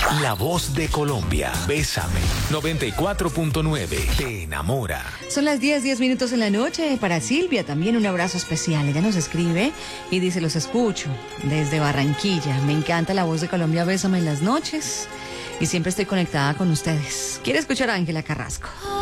La voz de Colombia. Bésame. 94.9. Te enamora. Son las 10 minutos en la noche. Para Silvia también un abrazo especial. Ella nos escribe y dice: los escucho desde Barranquilla. Me encanta la voz de Colombia. Bésame en las noches. Y siempre estoy conectada con ustedes. Quiere escuchar a Ángela Carrasco.